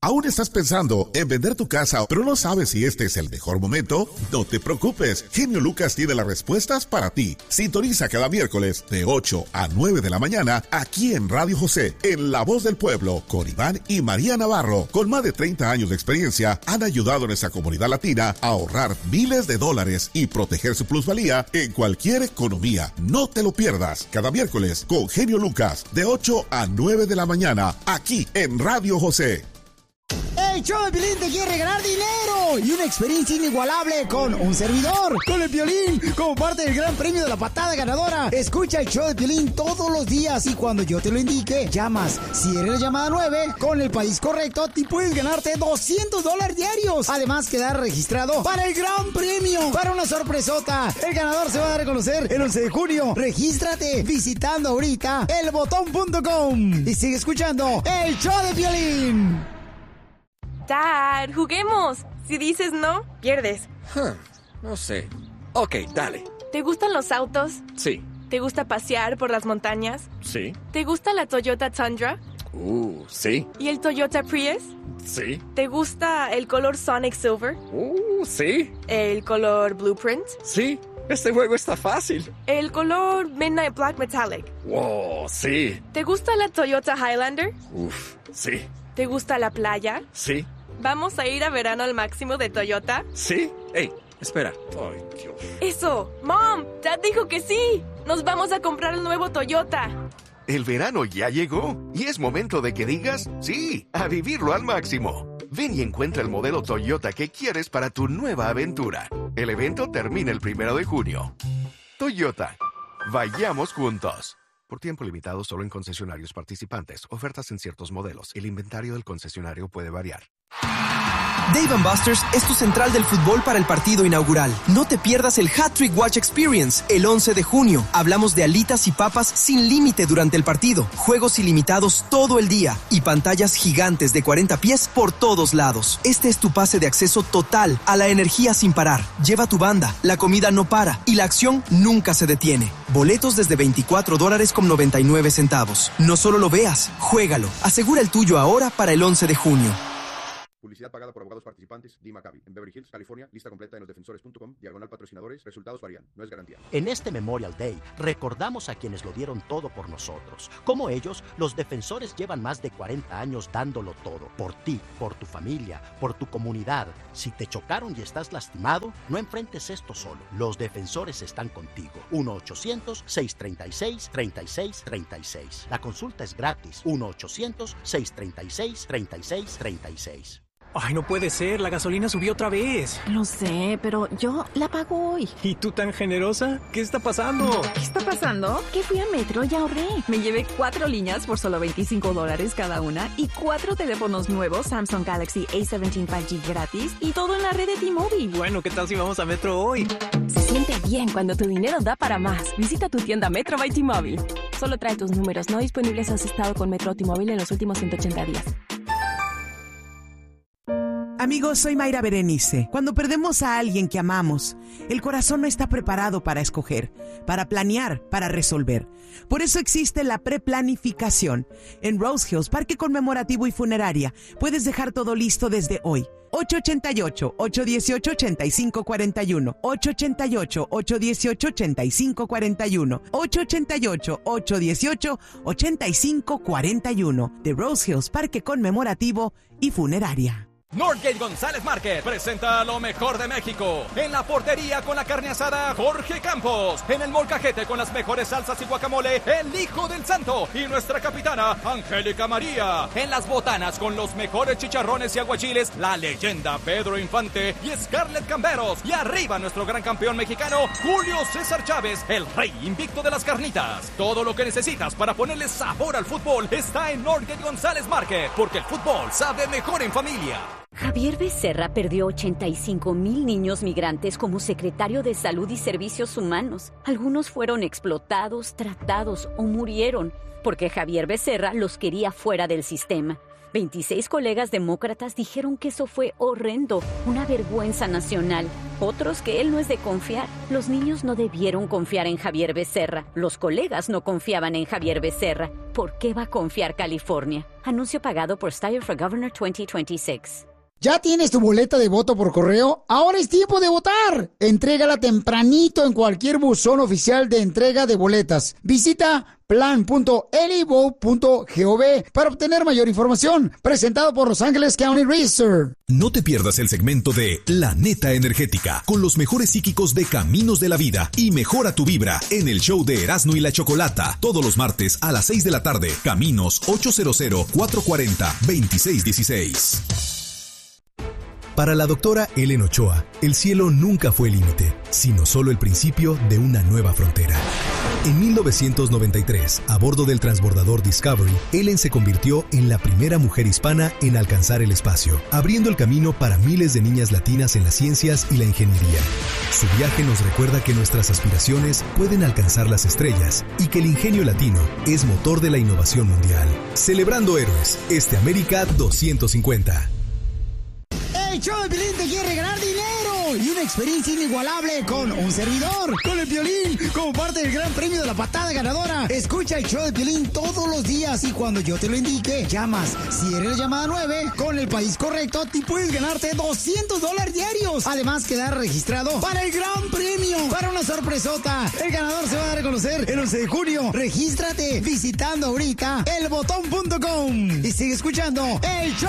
¿Aún estás pensando en vender tu casa, pero no sabes si este es el mejor momento? No te preocupes, Genio Lucas tiene las respuestas para ti. Sintoniza cada miércoles de 8 a 9 de la mañana aquí en Radio José, en La Voz del Pueblo, con Iván y María Navarro. Con más de 30 años de experiencia, han ayudado a nuestra comunidad latina a ahorrar miles de dólares y proteger su plusvalía en cualquier economía. No te lo pierdas, cada miércoles con Genio Lucas, de 8 a 9 de la mañana, aquí en Radio José. El show de Piolín te quiere regalar dinero y una experiencia inigualable con un servidor, con el Piolín, como parte del gran premio de la patada ganadora. Escucha el show de Piolín todos los días y cuando yo te lo indique, llamas. Si eres la llamada 9, con el país correcto, te puedes ganarte $200 diarios. Además, quedar registrado para el gran premio, para una sorpresota. El ganador se va a dar a conocer el 11 de junio. Regístrate visitando ahorita elbotón.com y sigue escuchando el show de Piolín. Dad, juguemos. Si dices no, pierdes. No sé. Ok, dale. ¿Te gustan los autos? Sí. ¿Te gusta pasear por las montañas? Sí. ¿Te gusta la Toyota Tundra? Sí. ¿Y el Toyota Prius? Sí. ¿Te gusta el color Sonic Silver? Sí. ¿El color Blueprint? Sí. Este juego está fácil. ¿El color Midnight Black Metallic? Wow, sí. ¿Te gusta la Toyota Highlander? Sí. ¿Te gusta la playa? Sí. ¿Vamos a ir a verano al máximo de Toyota? Sí. Ey, espera. Ay, Dios. ¡Eso! ¡Mom! ¡Dad dijo que sí! ¡Nos vamos a comprar el nuevo Toyota! El verano ya llegó y es momento de que digas sí, a vivirlo al máximo. Ven y encuentra el modelo Toyota que quieres para tu nueva aventura. El evento termina el 1 de junio. Toyota. Vayamos juntos. Por tiempo limitado solo en concesionarios participantes. Ofertas en ciertos modelos. El inventario del concesionario puede variar. Dave & Buster's es tu central del fútbol para el partido inaugural. No te pierdas el Hat Trick Watch Experience el 11 de junio. Hablamos de alitas y papas sin límite durante el partido, juegos ilimitados todo el día y pantallas gigantes de 40 pies por todos lados. Este es tu pase de acceso total a la energía sin parar. Lleva tu banda, la comida no para y la acción nunca se detiene. Boletos desde $24.99. No solo lo veas, juégalo. Asegura el tuyo ahora para el 11 de junio. Publicidad pagada por abogados participantes, D. Maccabi, en Beverly Hills, California. Lista completa en losdefensores.com, /patrocinadores. Resultados varían, no es garantía. En este Memorial Day, recordamos a quienes lo dieron todo por nosotros. Como ellos, los defensores llevan más de 40 años dándolo todo. Por ti, por tu familia, por tu comunidad. Si te chocaron y estás lastimado, no enfrentes esto solo. Los defensores están contigo. 1-800-636-3636. La consulta es gratis. 1-800-636-3636. Ay, no puede ser, la gasolina subió otra vez. Lo sé, pero yo la pago hoy. ¿Y tú tan generosa? ¿Qué está pasando? ¿Qué está pasando? Que fui a Metro y ahorré. Me llevé 4 líneas por solo $25 cada una y 4 teléfonos nuevos Samsung Galaxy A17 5G gratis y todo en la red de T-Mobile. Bueno, ¿qué tal si vamos a Metro hoy? Se siente bien cuando tu dinero da para más. Visita tu tienda Metro by T-Mobile. Solo trae tus números no disponibles si has estado con Metro o T-Mobile en los últimos 180 días. Amigos, soy Mayra Berenice. Cuando perdemos a alguien que amamos, el corazón no está preparado para escoger, para planear, para resolver. Por eso existe la preplanificación. En Rose Hills, Parque Conmemorativo y Funeraria, puedes dejar todo listo desde hoy. 888-818-8541. 888-818-8541. 888-818-8541. De Rose Hills, Parque Conmemorativo y Funeraria. Northgate González Market presenta lo mejor de México. En la portería con la carne asada, Jorge Campos. En el molcajete con las mejores salsas y guacamole, el Hijo del Santo. Y nuestra capitana, Angélica María. En las botanas con los mejores chicharrones y aguachiles, la leyenda Pedro Infante y Scarlett Camberos. Y arriba nuestro gran campeón mexicano, Julio César Chávez, el rey invicto de las carnitas. Todo lo que necesitas para ponerle sabor al fútbol está en Northgate González Market, porque el fútbol sabe mejor en familia. Javier Becerra perdió 85,000 niños migrantes como secretario de Salud y Servicios Humanos. Algunos fueron explotados, tratados o murieron. porque Javier Becerra los quería fuera del sistema. 26 colegas demócratas dijeron que eso fue horrendo, una vergüenza nacional. Otros que él no es de confiar. Los niños no debieron confiar en Javier Becerra. Los colegas no confiaban en Javier Becerra. ¿Por qué va a confiar California? Anuncio pagado por Steyer for Governor 2026. ¿Ya tienes tu boleta de voto por correo? Ahora es tiempo de votar. Entrégala tempranito en cualquier buzón oficial de entrega de boletas. Visita plan.earlyvote.gov para obtener mayor información. Presentado por Los Ángeles County Research. No te pierdas el segmento de La Neta Energética con los mejores psíquicos de Caminos de la Vida y Mejora tu Vibra en el show de Erasmo y la Chocolata todos los martes a las 6 de la tarde. Caminos 800-440-2616. Para la doctora Ellen Ochoa, el cielo nunca fue el límite, sino solo el principio de una nueva frontera. En 1993, a bordo del transbordador Discovery, Ellen se convirtió en la primera mujer hispana en alcanzar el espacio, abriendo el camino para miles de niñas latinas en las ciencias y la ingeniería. Su viaje nos recuerda que nuestras aspiraciones pueden alcanzar las estrellas y que el ingenio latino es motor de la innovación mundial. Celebrando héroes, América 250. El show de Piolín te quiere ganar dinero y una experiencia inigualable con un servidor, con el Piolín, como parte del gran premio de la patada ganadora. Escucha el show de Piolín todos los días y cuando yo te lo indique, llamas. Si eres la llamada 9, con el país correcto, te puedes ganarte $200 diarios. Además, quedar registrado para el gran premio, para una sorpresota. El ganador se va a dar a conocer el 11 de junio. Regístrate visitando ahorita elbotón.com y sigue escuchando el show